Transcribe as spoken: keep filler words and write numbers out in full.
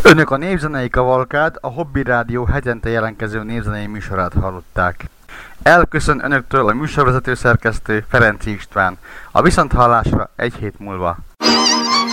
Önök a Népzenei Kavalkád, a Hobby Rádió hetente jelentkező népzenei műsorát hallották. Elköszön önöktől a műsorvezető szerkesztő Ferenczy István. A viszonthallásra egy hét múlva.